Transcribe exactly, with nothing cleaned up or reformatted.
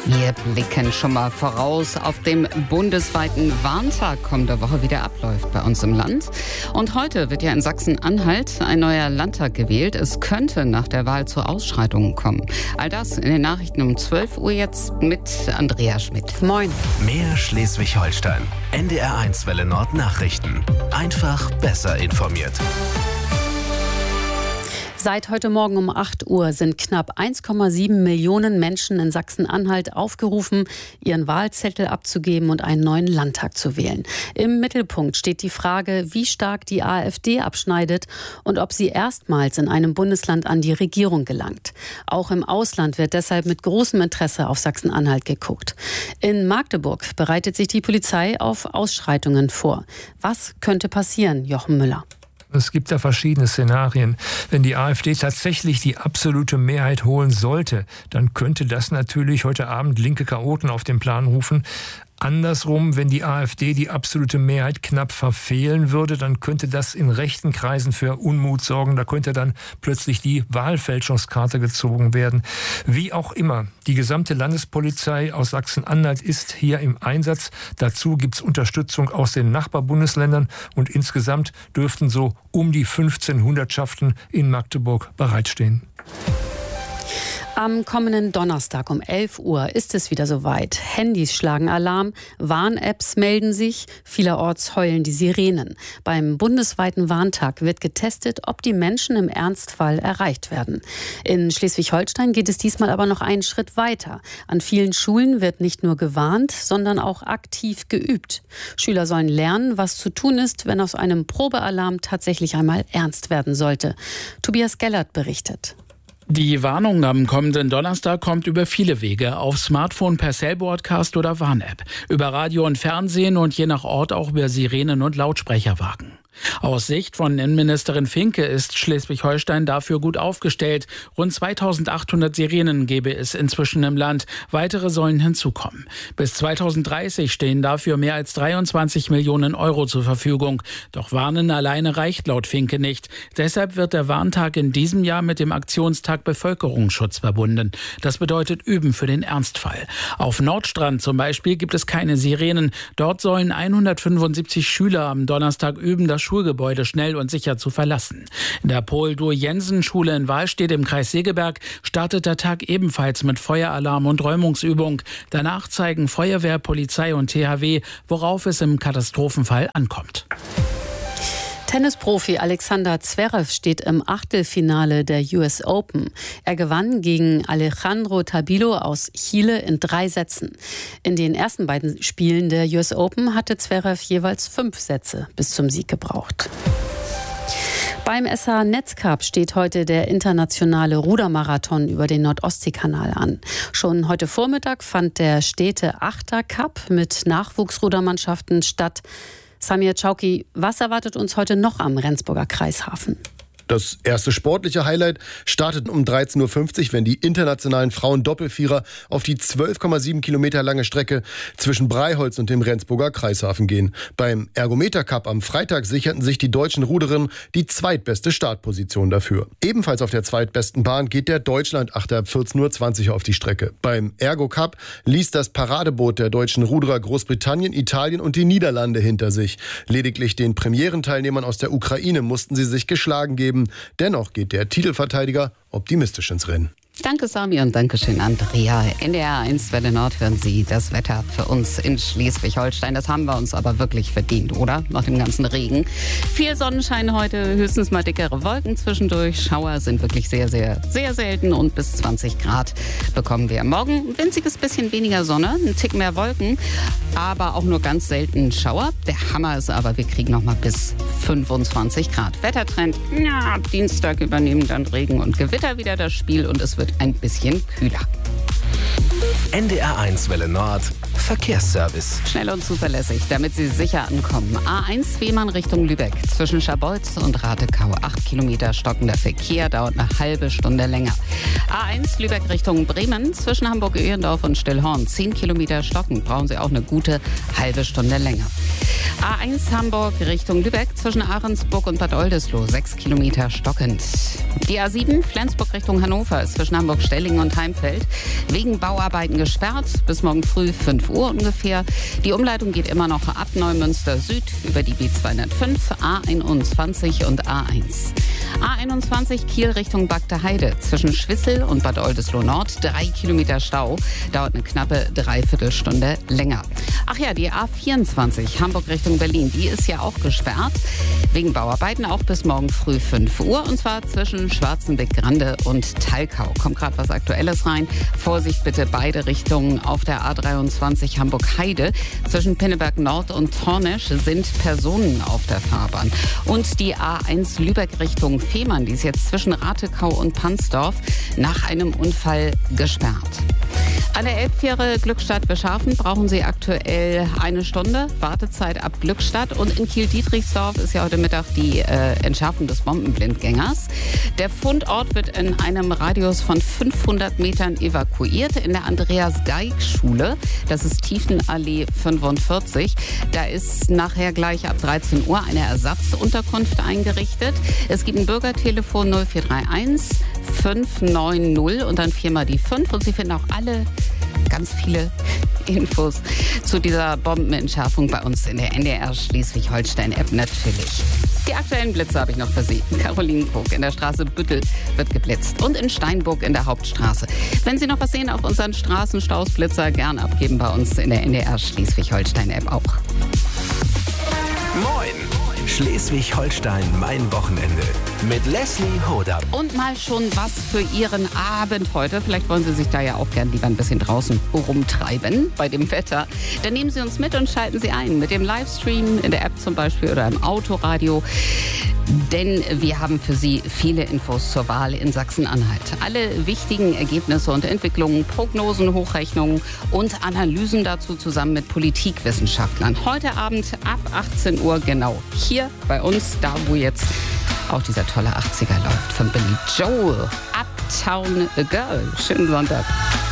Wir blicken schon mal voraus auf dem bundesweiten Warntag kommende Woche, wie der abläuft bei uns im Land. Und heute wird ja in Sachsen-Anhalt ein neuer Landtag gewählt. Es könnte nach der Wahl zu Ausschreitungen kommen. All das in den Nachrichten um zwölf Uhr jetzt mit Andrea Schmidt. Moin. Mehr Schleswig-Holstein. N D R eins Welle Nord Nachrichten. Einfach besser informiert. Seit heute Morgen um acht Uhr sind knapp eins Komma sieben Millionen Menschen in Sachsen-Anhalt aufgerufen, ihren Wahlzettel abzugeben und einen neuen Landtag zu wählen. Im Mittelpunkt steht die Frage, wie stark die AfD abschneidet und ob sie erstmals in einem Bundesland an die Regierung gelangt. Auch im Ausland wird deshalb mit großem Interesse auf Sachsen-Anhalt geguckt. In Magdeburg bereitet sich die Polizei auf Ausschreitungen vor. Was könnte passieren, Jochen Müller? Es gibt da verschiedene Szenarien. Wenn die AfD tatsächlich die absolute Mehrheit holen sollte, dann könnte das natürlich heute Abend linke Chaoten auf den Plan rufen. Andersrum, wenn die AfD die absolute Mehrheit knapp verfehlen würde, dann könnte das in rechten Kreisen für Unmut sorgen. Da könnte dann plötzlich die Wahlfälschungskarte gezogen werden. Wie auch immer, die gesamte Landespolizei aus Sachsen-Anhalt ist hier im Einsatz. Dazu gibt es Unterstützung aus den Nachbarbundesländern und insgesamt dürften so um die fünfzehn Hundertschaften in Magdeburg bereitstehen. Am kommenden Donnerstag um elf Uhr ist es wieder soweit. Handys schlagen Alarm, Warn-Apps melden sich, vielerorts heulen die Sirenen. Beim bundesweiten Warntag wird getestet, ob die Menschen im Ernstfall erreicht werden. In Schleswig-Holstein geht es diesmal aber noch einen Schritt weiter. An vielen Schulen wird nicht nur gewarnt, sondern auch aktiv geübt. Schüler sollen lernen, was zu tun ist, wenn aus einem Probealarm tatsächlich einmal ernst werden sollte. Tobias Gellert berichtet. Die Warnung am kommenden Donnerstag kommt über viele Wege, auf Smartphone per Cell-Broadcast oder Warn-App, über Radio und Fernsehen und je nach Ort auch über Sirenen und Lautsprecherwagen. Aus Sicht von Innenministerin Finke ist Schleswig-Holstein dafür gut aufgestellt. Rund zweitausendachthundert Sirenen gäbe es inzwischen im Land. Weitere sollen hinzukommen. Bis zweitausenddreißig stehen dafür mehr als dreiundzwanzig Millionen Euro zur Verfügung. Doch Warnen alleine reicht laut Finke nicht. Deshalb wird der Warntag in diesem Jahr mit dem Aktionstag Bevölkerungsschutz verbunden. Das bedeutet Üben für den Ernstfall. Auf Nordstrand zum Beispiel gibt es keine Sirenen. Dort sollen hundertfünfundsiebzig Schüler am Donnerstag üben, das Schulgebäude schnell und sicher zu verlassen. In der Paul-Dur-Jensen-Schule in Wahlstedt im Kreis Segeberg startet der Tag ebenfalls mit Feueralarm und Räumungsübung. Danach zeigen Feuerwehr, Polizei und T H W, worauf es im Katastrophenfall ankommt. Tennisprofi Alexander Zverev steht im Achtelfinale der U S Open. Er gewann gegen Alejandro Tabilo aus Chile in drei Sätzen. In den ersten beiden Spielen der U S Open hatte Zverev jeweils fünf Sätze bis zum Sieg gebraucht. Beim S H Netzcup steht heute der internationale Rudermarathon über den Nordostseekanal an. Schon heute Vormittag fand der Städte-Achter-Cup mit Nachwuchsrudermannschaften statt. Samir Chauki, was erwartet uns heute noch am Rendsburger Kreishafen? Das erste sportliche Highlight startet um dreizehn Uhr fünfzig, wenn die internationalen Frauen-Doppelvierer auf die zwölf Komma sieben Kilometer lange Strecke zwischen Breiholz und dem Rendsburger Kreishafen gehen. Beim Ergometer Cup am Freitag sicherten sich die deutschen Ruderinnen die zweitbeste Startposition dafür. Ebenfalls auf der zweitbesten Bahn geht der Deutschland-Achter ab vierzehn Uhr zwanzig auf die Strecke. Beim Ergo Cup ließ das Paradeboot der deutschen Ruderer Großbritannien, Italien und die Niederlande hinter sich. Lediglich den Premierenteilnehmern aus der Ukraine mussten sie sich geschlagen geben. Dennoch geht der Titelverteidiger optimistisch ins Rennen. Danke Sami und Dankeschön Andrea. N D R eins Welle Nord hören Sie das Wetter für uns in Schleswig-Holstein. Das haben wir uns aber wirklich verdient, oder? Nach dem ganzen Regen. Viel Sonnenschein heute, höchstens mal dickere Wolken zwischendurch. Schauer sind wirklich sehr, sehr, sehr selten und bis zwanzig Grad bekommen wir. Morgen ein winziges bisschen weniger Sonne, ein Tick mehr Wolken, aber auch nur ganz selten Schauer. Der Hammer ist aber, wir kriegen noch mal bis fünfundzwanzig Grad. Wettertrend, ja, ab Dienstag übernehmen dann Regen und Gewitter wieder das Spiel und es wird ein bisschen kühler. N D R eins Welle Nord Verkehrsservice. Schnell und zuverlässig, damit Sie sicher ankommen. A eins Fehmarn Richtung Lübeck. Zwischen Scharbeutz und Ratekau. acht Kilometer stockender Verkehr, dauert eine halbe Stunde länger. A eins Lübeck Richtung Bremen. Zwischen Hamburg-Öhrendorf und Stillhorn. zehn Kilometer stockend. Brauchen Sie auch eine gute halbe Stunde länger. A eins Hamburg Richtung Lübeck. Zwischen Ahrensburg und Bad Oldesloe. sechs Kilometer stockend. Die A sieben Flensburg Richtung Hannover ist zwischen Hamburg-Stellingen und Heimfeld wegen Bauarbeiten gesperrt. Bis morgen früh fünf Uhr ungefähr. Die Umleitung geht immer noch ab Neumünster Süd über die B zweihundertfünf, A einundzwanzig und A eins. A einundzwanzig Kiel Richtung Bagde Heide. Zwischen Schwissel und Bad Oldesloe Nord drei Kilometer Stau. Dauert eine knappe Dreiviertelstunde länger. Ach ja, die A vierundzwanzig Hamburg Richtung Berlin, die ist ja auch gesperrt. Wegen Bauarbeiten auch bis morgen früh fünf Uhr. Und zwar zwischen Schwarzenbeck-Grande und Talkau. Kommt gerade was Aktuelles rein. Vorsicht bitte beide Richtungen auf der A dreiundzwanzig Hamburg-Heide. Zwischen Pinneberg Nord und Tornesch sind Personen auf der Fahrbahn. Und die A eins Lübeck Richtung Fehmarn, die ist jetzt zwischen Ratekau und Pansdorf nach einem Unfall gesperrt. An der Elbfähre Glückstadt-Bescharfen brauchen Sie aktuell eine Stunde Wartezeit ab Glückstadt. Und in Kiel-Dietrichsdorf ist ja heute Mittag die äh, Entschärfung des Bombenblindgängers. Der Fundort wird in einem Radius von fünfhundert Metern evakuiert in der Andreas-Geig-Schule. Das ist Tiefenallee fünfundvierzig. Da ist nachher gleich ab dreizehn Uhr eine Ersatzunterkunft eingerichtet. Es gibt ein Bürgertelefon null vier drei eins fünf neun null und dann viermal die fünf. Und Sie finden auch alle ganz viele Infos zu dieser Bombenentschärfung bei uns in der N D R Schleswig-Holstein-App natürlich. Die aktuellen Blitze habe ich noch für Sie. Karolinenburg in der Straße Büttel wird geblitzt und in Steinburg in der Hauptstraße. Wenn Sie noch was sehen auf unseren Straßenstausblitzer, gern abgeben bei uns in der N D R Schleswig-Holstein-App auch. Moin! Schleswig-Holstein, mein Wochenende. Mit Leslie Hodam. Und mal schon was für Ihren Abend heute. Vielleicht wollen Sie sich da ja auch gern lieber ein bisschen draußen rumtreiben bei dem Wetter. Dann nehmen Sie uns mit und schalten Sie ein. Mit dem Livestream in der App zum Beispiel oder im Autoradio. Denn wir haben für Sie viele Infos zur Wahl in Sachsen-Anhalt. Alle wichtigen Ergebnisse und Entwicklungen, Prognosen, Hochrechnungen und Analysen dazu zusammen mit Politikwissenschaftlern. Heute Abend ab achtzehn Uhr genau hier bei uns, da wo jetzt auch dieser tolle achtziger läuft von Billy Joel. Uptown Girl. Schönen Sonntag.